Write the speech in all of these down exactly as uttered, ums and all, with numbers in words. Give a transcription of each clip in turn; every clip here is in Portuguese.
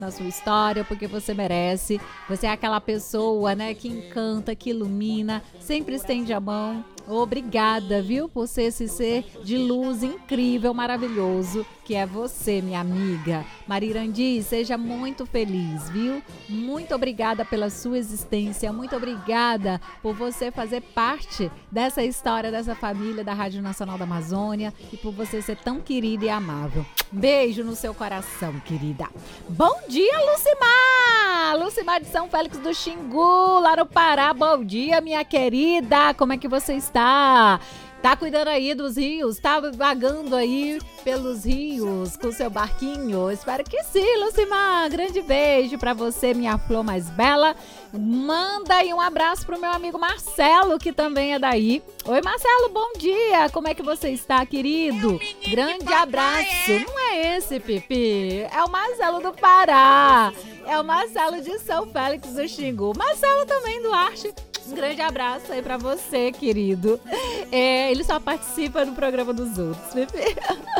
na sua história, porque você merece. Você é aquela pessoa, né, que encanta, que ilumina, sempre estende a mão. Obrigada, viu, por ser esse ser de luz incrível, maravilhoso, que é você, minha amiga. Marirandi, seja muito feliz, viu? Muito obrigada pela sua existência, muito obrigada por você fazer parte dessa história, dessa família da Rádio Nacional da Amazônia e por você ser tão querida e amável. Beijo no seu coração, querida. Bom dia, Lucimar! Lucimar de São Félix do Xingu, lá no Pará. Bom dia, minha querida. Como é que você está? Tá cuidando aí dos rios? Tá vagando aí pelos rios com seu barquinho? Espero que sim, Lucimar. Grande beijo pra você, minha flor mais bela. Manda aí um abraço pro meu amigo Marcelo, que também é daí. Oi, Marcelo, bom dia. Como é que você está, querido? Grande abraço. Não é esse, Pipi. É o Marcelo do Pará. É o Marcelo de São Félix do Xingu. Marcelo também do Arte. Um grande abraço aí pra você, querido. É, ele só participa do programa dos outros, Pepe.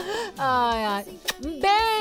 Ai, ai. Um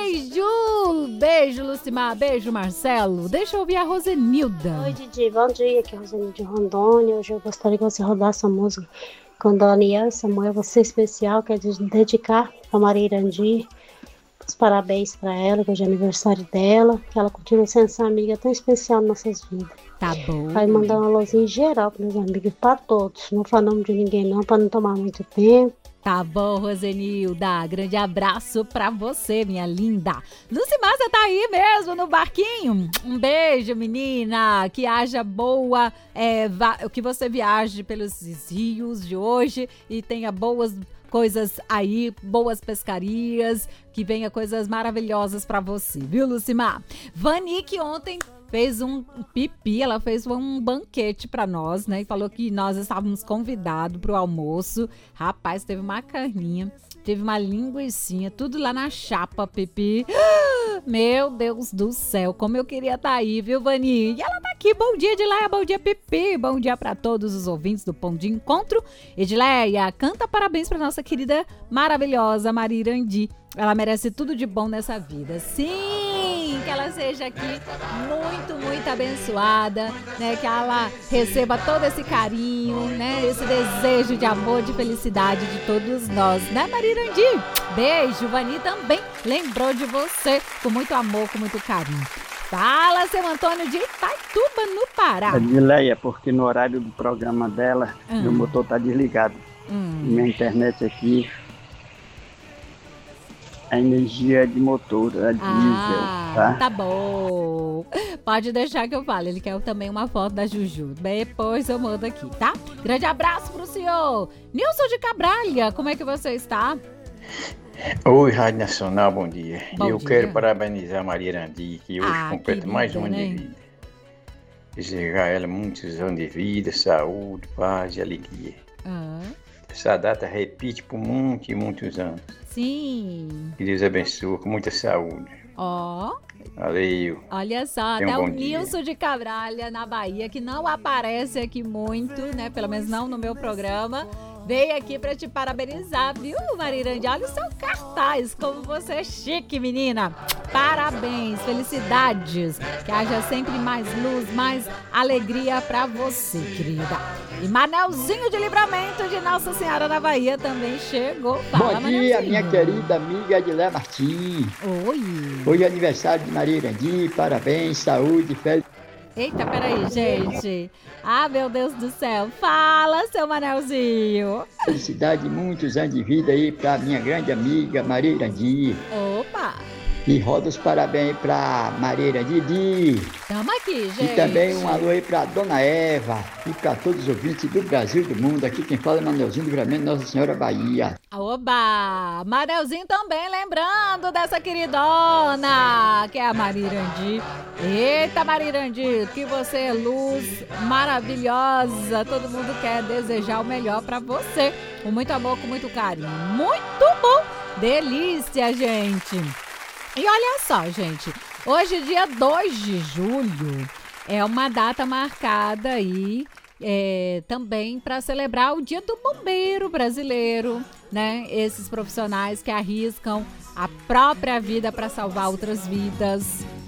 beijo! Beijo, Lucimar. Beijo, Marcelo. Deixa eu ouvir a Rosenilda. Oi, Didi. Bom dia. Aqui é a Rosenilda de Rondônia. Hoje eu gostaria que você rodasse a música com Daniel Samuel. Você especial, quer dedicar a Maria Irandi. Os parabéns pra ela, que hoje é aniversário dela. Que ela continue sendo essa amiga tão especial nas nossas vidas. Tá bom. Vai mandar uma alôzinha geral para meus amigos, para todos. Não falo nome de ninguém não, para não tomar muito tempo. Tá bom, Rosenilda. Grande abraço pra você, minha linda. Lucimar, você tá aí mesmo no barquinho? Um beijo, menina. Que haja boa, é, va- que você viaje pelos rios de hoje e tenha boas coisas aí, boas pescarias, que venha coisas maravilhosas pra você, viu, Lucimar? Vani, que ontem fez um pipi, ela fez um banquete pra nós, né? E falou que nós estávamos convidados pro almoço. Rapaz, teve uma carninha, teve uma linguicinha, tudo lá na chapa, Pipi. Meu Deus do céu, como eu queria estar aí, viu, Vani? E ela tá aqui. Bom dia, Edileia. Bom dia, Pipi. Bom dia pra todos os ouvintes do Pão de Encontro. Edileia, canta parabéns pra nossa querida, maravilhosa Maria Irandi. Ela merece tudo de bom nessa vida. Sim, que ela seja aqui muito, muito abençoada, né? Que ela receba todo esse carinho, né? Esse desejo de amor, de felicidade de todos nós, né, Maria Irandi? Beijo, Vani também lembrou de você com muito amor, com muito carinho. Fala, seu Antônio de Itaituba, no Pará. Edileia, porque no horário do programa dela, Hum. meu motor tá desligado. Hum. Minha internet aqui, a energia é de motor, é diesel, Ah, tá? tá bom. Pode deixar que eu fale. Ele quer também uma foto da Juju. Depois eu mando aqui, tá? Grande abraço pro senhor. Nilson de Cabralha, como é que você está? Oi, Rádio Nacional, bom dia. Bom eu dia. quero parabenizar a Maria Irandi, que hoje Ah, completa querida, mais um ano né? de vida. Desejar a ela muitos anos de vida, saúde, paz e alegria. Ah, Essa data repite por muitos e muitos anos. sim. Que Deus abençoe com muita saúde. Ó, Valeu. olha só, Tenha um até o bom dia. Nilson de Cabralha, na Bahia, que não aparece aqui muito, né? Pelo menos não no meu programa. Veio aqui pra te parabenizar, viu, Maria Irandi? Olha o seu cartaz, como você é chique, menina. Parabéns, felicidades. Que haja sempre mais luz, mais alegria pra você, querida. E Manelzinho de Livramento de Nossa Senhora da Bahia também chegou. Fala, Bom dia, Manelzinho. minha querida amiga Edilé Martins. Oi. Hoje é aniversário de Maria Irandi, parabéns, saúde, felicidade. Eita, peraí, gente. Ah, meu Deus do céu. Fala, seu Manelzinho. Felicidade, muitos anos de vida aí pra minha grande amiga Maria Irandi. Opa. E roda os parabéns pra Maria Irandi. Tamo aqui, gente. E também um alô aí pra Dona Eva e pra todos os ouvintes do Brasil e do mundo. Aqui quem fala é Manelzinho do Livramento, Nossa Senhora Bahia. Oba! Manelzinho também lembrando dessa queridona, que é a Maria Irandi. Eita, Maria Irandi, que você é luz maravilhosa. Todo mundo quer desejar o melhor pra você. Com muito amor, com muito carinho. Muito bom! Delícia, gente! E olha só, gente, hoje, dia dois de julho, é uma data marcada aí é, também para celebrar o Dia do Bombeiro Brasileiro, né? Esses profissionais que arriscam a própria vida para salvar outras vidas.